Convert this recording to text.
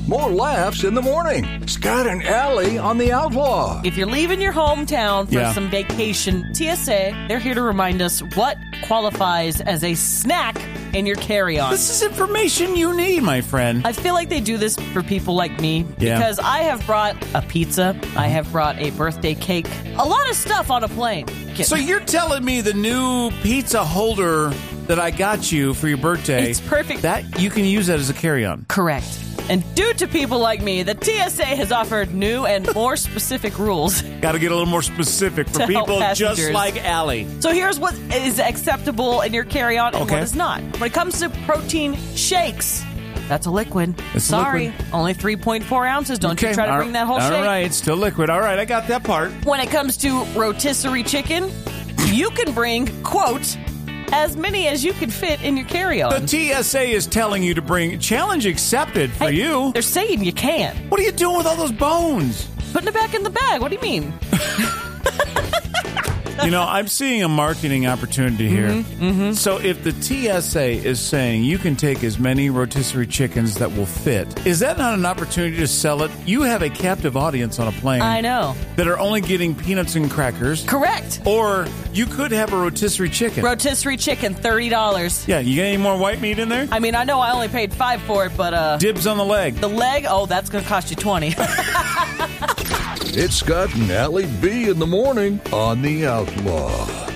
more laughs in the morning. Scott and Allie on the Outlaw. If you're leaving your hometown for some vacation, TSA, they're here to remind us what qualifies as a snack in your carry-on. This is information you need, my friend. I feel like they do this for people like me because I have brought a pizza, I have brought a birthday cake, a lot of stuff on a plane. So you're telling me the new pizza holder that I got you for your birthday, it's perfect. That you can use that as a carry-on. Correct. And due to people like me, the TSA has offered new and more specific rules. Got to get a little more specific for people just like Allie. So here's what is acceptable in your carry-on and what is not. When it comes to protein shakes, that's a liquid. Sorry, only 3.4 ounces. Don't you try to bring that whole shake. All right, it's still liquid. All right, I got that part. When it comes to rotisserie chicken, you can bring, quote, as many as you can fit in your carry-on. The TSA is telling you to bring challenge accepted for you. They're saying you can. What are you doing with all those bones? Putting it back in the bag. What do you mean? You know, I'm seeing a marketing opportunity here. So if the TSA is saying you can take as many rotisserie chickens that will fit, is that not an opportunity to sell it? You have a captive audience on a plane. I know. That are only getting peanuts and crackers. Correct. Or you could have a rotisserie chicken. Rotisserie chicken, $30. Yeah, you got any more white meat in there? I mean, I know I only paid $5 for it, but dibs on the leg. The leg? Oh, that's going to cost you $20. It's Scott and Allie B in the morning on the Outlaw.